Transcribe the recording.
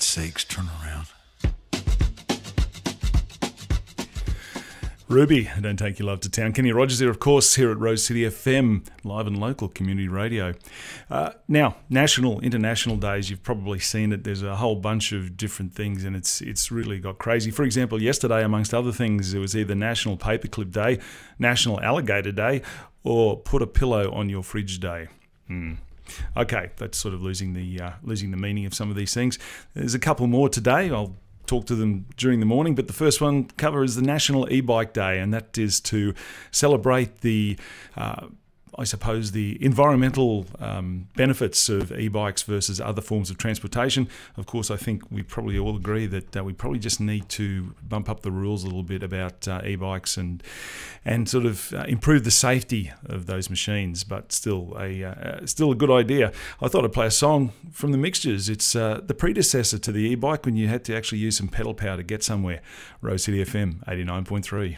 sakes, turn around. Ruby, Don't Take Your Love to Town. Kenny Rogers here, of course, here at Rose City FM, live and local community radio. Now, national, international days, you've probably seen it. There's a whole bunch of different things, and it's really got crazy. For example, yesterday, amongst other things, it was either National Paperclip Day, National Alligator Day, or Put a Pillow on Your Fridge Day. Okay, that's sort of losing the meaning of some of these things. There's a couple more today. I'll talk to them during the morning, but the first one cover is the National E-Bike Day, and that is to celebrate the environmental benefits of e-bikes versus other forms of transportation. Of course, I think we probably all agree that we probably just need to bump up the rules a little bit about e-bikes and sort of improve the safety of those machines. But still a good idea. I thought I'd play a song from the Mixtures. It's the predecessor to the e-bike when you had to actually use some pedal power to get somewhere. Rose City FM 89.3.